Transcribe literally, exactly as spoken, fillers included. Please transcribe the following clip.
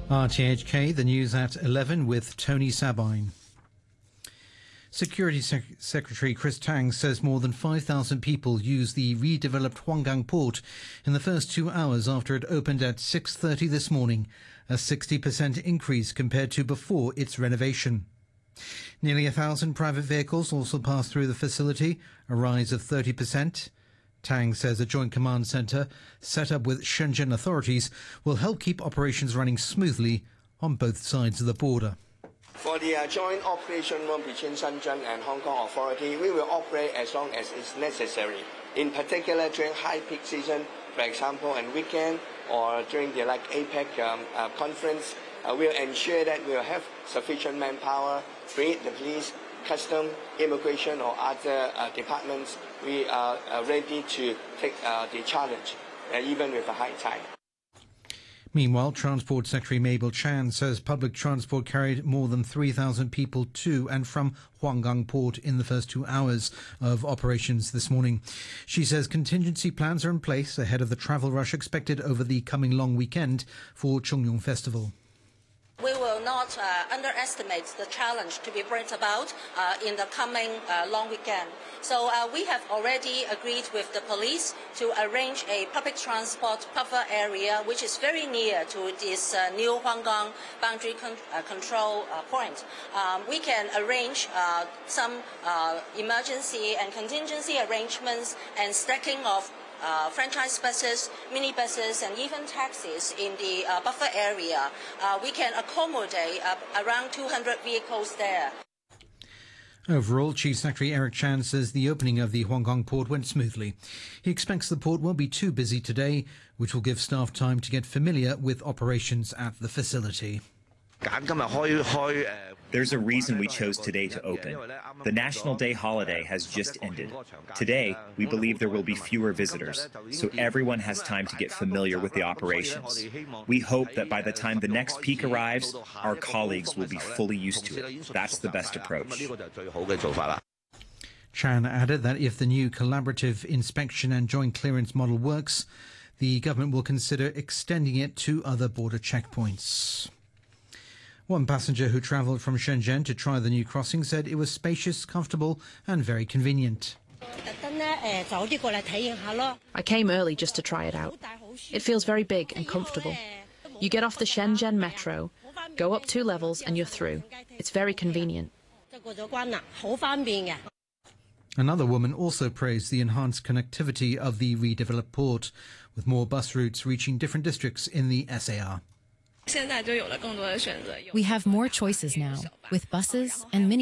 R T H K, the news at eleven with Tony Sabine. Security Sec- Secretary Chris Tang says more than five thousand people used the redeveloped Huanggang port in the first two hours after it opened at six thirty this morning, a sixty percent increase compared to before its renovation. Nearly a thousand private vehicles also passed through the facility, a rise of thirty percent. Tang says a joint command centre set up with Shenzhen authorities will help keep operations running smoothly on both sides of the border. For the uh, joint operation room between Shenzhen and Hong Kong authority, we will operate as long as it's necessary. In particular, during high peak season, for example, on weekend or during the like APEC um, uh, conference, uh, we'll ensure that we'll have sufficient manpower, be it the police, custom, immigration or other uh, departments. We are uh, ready to take uh, the challenge, uh, even with a high tide. Meanwhile, Transport Secretary Mabel Chan says public transport carried more than three thousand people to and from Huanggang Port in the first two hours of operations this morning. She says contingency plans are in place ahead of the travel rush expected over the coming long weekend for Chungnong Festival. We will not uh, underestimate the challenge to be brought about uh, in the coming uh, long weekend. So uh, we have already agreed with the police to arrange a public transport buffer area which is very near to this uh, new Huanggang boundary con uh, control uh, point. Um, we can arrange uh, some uh, emergency and contingency arrangements and stacking of Uh, franchise buses, minibuses and even taxis in the uh, buffer area. Uh, we can accommodate uh, around two hundred vehicles there. Overall, Chief Secretary Eric Chan says the opening of the Huanggang port went smoothly. He expects the port won't be too busy today, which will give staff time to get familiar with operations at the facility. There's a reason we chose today to open. The National Day holiday has just ended. Today, we believe there will be fewer visitors, so everyone has time to get familiar with the operations. We hope that by the time the next peak arrives, our colleagues will be fully used to it. That's the best approach. Chan added that if the new collaborative inspection and joint clearance model works, the government will consider extending it to other border checkpoints. One passenger who travelled from Shenzhen to try the new crossing said it was spacious, comfortable and very convenient. I came early just to try it out. It feels very big and comfortable. You get off the Shenzhen metro, go up two levels and you're through. It's very convenient. Another woman also praised the enhanced connectivity of the redeveloped port, with more bus routes reaching different districts in the S A R. We have more choices now, with buses and mini